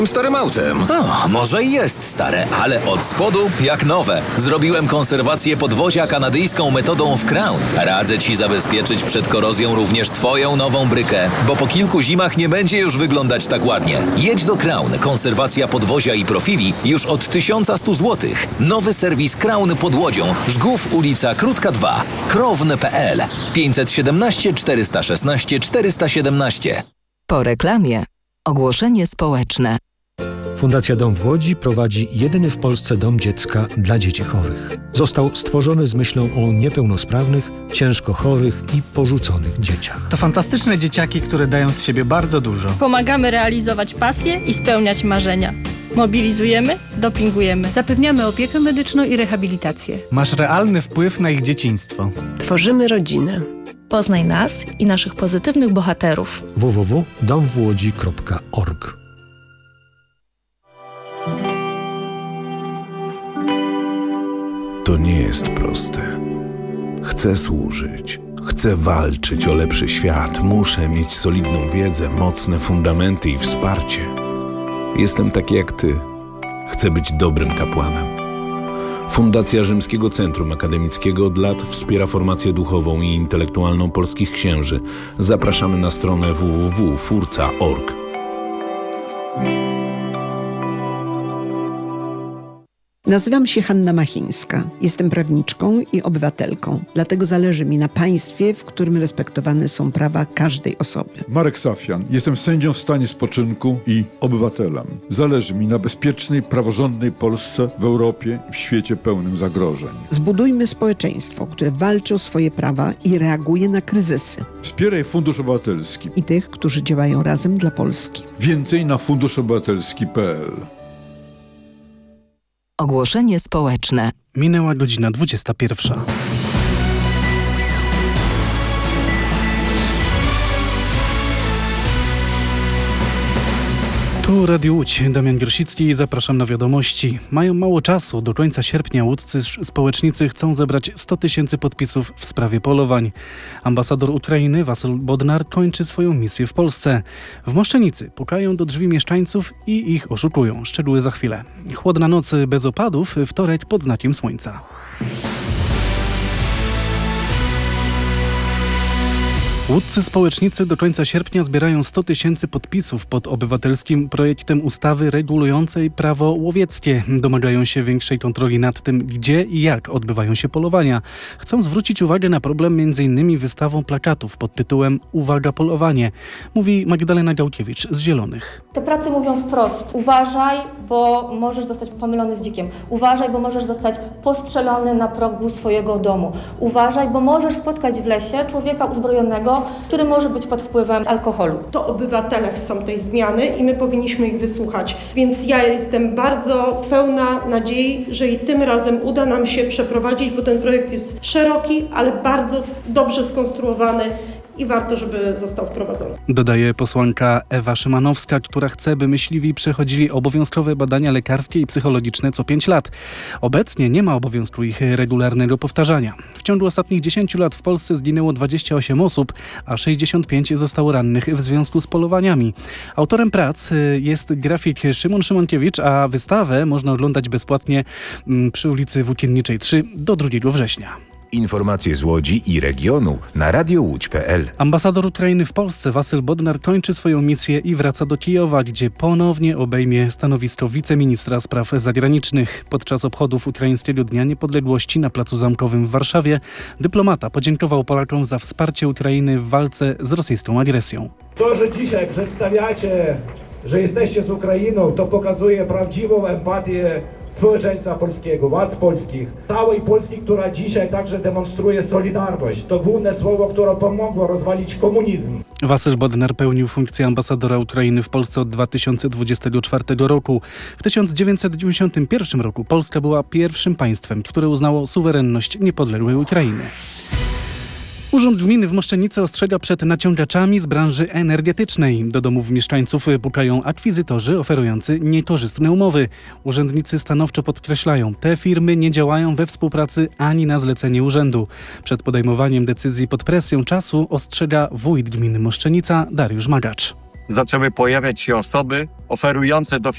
starym autem. No, może i jest stare, ale od spodu jak nowe. Zrobiłem konserwację podwozia kanadyjską metodą w Crown. Radzę Ci zabezpieczyć przed korozją również Twoją nową brykę, bo po kilku zimach nie będzie już wyglądać tak ładnie. Jedź do Crown. Konserwacja podwozia i profili już od 1100 zł. Nowy serwis Crown pod Łodzią. Żgów, ulica Krótka 2. Krown.pl 517 416 417. Po reklamie. Ogłoszenie społeczne. Fundacja Dom w Łodzi prowadzi jedyny w Polsce dom dziecka dla dzieci chorych. Został stworzony z myślą o niepełnosprawnych, ciężko chorych i porzuconych dzieciach. To fantastyczne dzieciaki, które dają z siebie bardzo dużo. Pomagamy realizować pasje i spełniać marzenia. Mobilizujemy, dopingujemy. Zapewniamy opiekę medyczną i rehabilitację. Masz realny wpływ na ich dzieciństwo. Tworzymy rodzinę. Poznaj nas i naszych pozytywnych bohaterów. www.domwłodzi.org. To nie jest proste. Chcę służyć. Chcę walczyć o lepszy świat. Muszę mieć solidną wiedzę, mocne fundamenty i wsparcie. Jestem taki jak ty. Chcę być dobrym kapłanem. Fundacja Rzymskiego Centrum Akademickiego od lat wspiera formację duchową i intelektualną polskich księży. Zapraszamy na stronę www.furca.org. Nazywam się Hanna Machińska. Jestem prawniczką i obywatelką. Dlatego zależy mi na państwie, w którym respektowane są prawa każdej osoby. Marek Safian. Jestem sędzią w stanie spoczynku i obywatelem. Zależy mi na bezpiecznej, praworządnej Polsce w Europie i w świecie pełnym zagrożeń. Zbudujmy społeczeństwo, które walczy o swoje prawa i reaguje na kryzysy. Wspieraj Fundusz Obywatelski I tych, którzy działają razem dla Polski. Więcej na funduszobywatelski.pl. Ogłoszenie społeczne. Minęła godzina 21. Tu Radio Łódź, Damian Giersicki, zapraszam na wiadomości. Mają mało czasu, do końca sierpnia łódzcy społecznicy chcą zebrać 100 000 podpisów w sprawie polowań. Ambasador Ukrainy Wasyl Bodnar kończy swoją misję w Polsce. W Moszczenicy pukają do drzwi mieszkańców i ich oszukują. Szczegóły za chwilę. Chłodna noc bez opadów, wtorek pod znakiem słońca. Łódzcy społecznicy do końca sierpnia zbierają 100 000 podpisów pod obywatelskim projektem ustawy regulującej prawo łowieckie. Domagają się większej kontroli nad tym, gdzie i jak odbywają się polowania. Chcą zwrócić uwagę na problem m.in. wystawą plakatów pod tytułem Uwaga polowanie, mówi Magdalena Gałkiewicz z Zielonych. Te prace mówią wprost: uważaj, bo możesz zostać pomylony z dzikiem. Uważaj, bo możesz zostać postrzelony na progu swojego domu. Uważaj, bo możesz spotkać w lesie człowieka uzbrojonego, który może być pod wpływem alkoholu. To obywatele chcą tej zmiany i my powinniśmy ich wysłuchać. Więc ja jestem bardzo pełna nadziei, że i tym razem uda nam się przeprowadzić, bo ten projekt jest szeroki, ale bardzo dobrze skonstruowany i warto, żeby został wprowadzony. Dodaje posłanka Ewa Szymanowska, która chce, by myśliwi przechodzili obowiązkowe badania lekarskie i psychologiczne co 5 lat. Obecnie nie ma obowiązku ich regularnego powtarzania. W ciągu ostatnich 10 lat w Polsce zginęło 28 osób, a 65 zostało rannych w związku z polowaniami. Autorem prac jest grafik Szymon Szymankiewicz, a wystawę można oglądać bezpłatnie przy ulicy Włókienniczej 3 do 2 września. Informacje z Łodzi i regionu na radiołódź.pl. Ambasador Ukrainy w Polsce Wasyl Bodnar kończy swoją misję i wraca do Kijowa, gdzie ponownie obejmie stanowisko wiceministra spraw zagranicznych. Podczas obchodów Ukraińskiego Dnia Niepodległości na Placu Zamkowym w Warszawie dyplomata podziękował Polakom za wsparcie Ukrainy w walce z rosyjską agresją. To, że dzisiaj przedstawiacie, że jesteście z Ukrainą, to pokazuje prawdziwą empatię społeczeństwa polskiego, władz polskich, całej Polski, która dzisiaj także demonstruje solidarność. To główne słowo, które pomogło rozwalić komunizm. Wasyl Bodnar pełnił funkcję ambasadora Ukrainy w Polsce od 2024 roku. W 1991 roku Polska była pierwszym państwem, które uznało suwerenność niepodległej Ukrainy. Urząd Gminy w Moszczenicy ostrzega przed naciągaczami z branży energetycznej. Do domów mieszkańców pukają akwizytorzy oferujący niekorzystne umowy. Urzędnicy stanowczo podkreślają, te firmy nie działają we współpracy ani na zlecenie urzędu. Przed podejmowaniem decyzji pod presją czasu ostrzega wójt gminy Moszczenica Dariusz Magacz. Zaczęły pojawiać się osoby oferujące